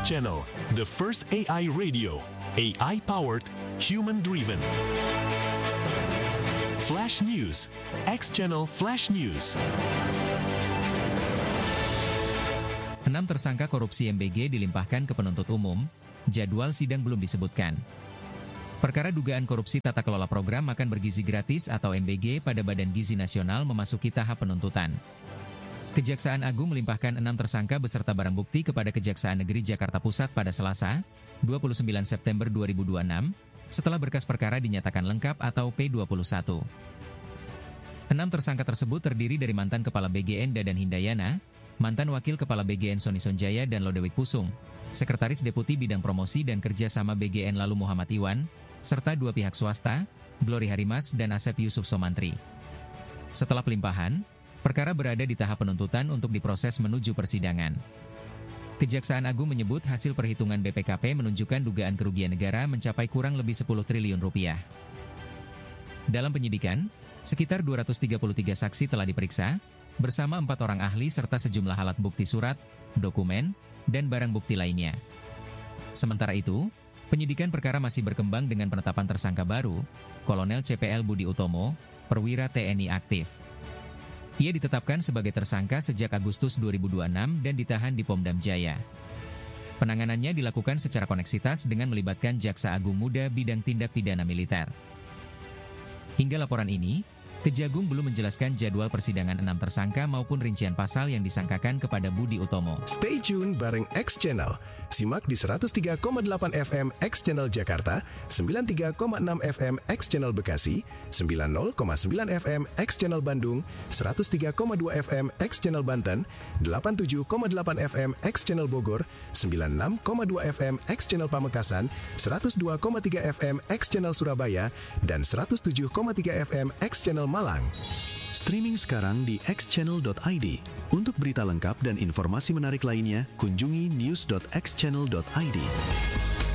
Channel, the first AI radio, AI-powered, human-driven. Flash News, X Channel Flash News. 6 tersangka korupsi MBG dilimpahkan ke penuntut umum, jadwal sidang belum disebutkan. Perkara dugaan korupsi tata kelola program makan bergizi gratis atau MBG pada Badan Gizi Nasional memasuki tahap penuntutan. Kejaksaan Agung melimpahkan 6 tersangka beserta barang bukti kepada Kejaksaan Negeri Jakarta Pusat pada Selasa, 29 September 2026, setelah berkas perkara dinyatakan lengkap atau P21. 6 tersangka tersebut terdiri dari mantan Kepala BGN Dadan Hindayana, mantan Wakil Kepala BGN Sony Sonjaya dan Lodewijk Pusung, Sekretaris Deputi Bidang Promosi dan Kerjasama BGN lalu Muhammad Iwan, serta 2 pihak swasta, Glory Harimas dan Asep Yusuf Somantri. Setelah pelimpahan, perkara berada di tahap penuntutan untuk diproses menuju persidangan. Kejaksaan Agung menyebut hasil perhitungan BPKP menunjukkan dugaan kerugian negara mencapai kurang lebih 10 triliun rupiah. Dalam penyidikan, sekitar 233 saksi telah diperiksa, bersama 4 orang ahli serta sejumlah alat bukti surat, dokumen, dan barang bukti lainnya. Sementara itu, penyidikan perkara masih berkembang dengan penetapan tersangka baru, Kolonel CPL Budi Utomo, perwira TNI aktif. Ia ditetapkan sebagai tersangka sejak Agustus 2026 dan ditahan di Pomdam Jaya. Penanganannya dilakukan secara koneksitas dengan melibatkan Jaksa Agung Muda bidang tindak pidana militer. Hingga laporan ini, Kejagung belum menjelaskan jadwal persidangan 6 tersangka maupun rincian pasal yang disangkakan kepada Budi Utomo. Stay tune bareng X Channel. Simak di 103,8 FM X Channel Jakarta, 93,6 FM X Channel Bekasi, 90,9 FM X Channel Bandung, 103,2 FM X Channel Banten, 87,8 FM X Channel Bogor, 96,2 FM X Channel Pamekasan, 102,3 FM X Channel Surabaya, dan 107,3 FM X Channel Malang. Streaming sekarang di xchannel.id. Untuk berita lengkap dan informasi menarik lainnya, kunjungi news.xchannel.id.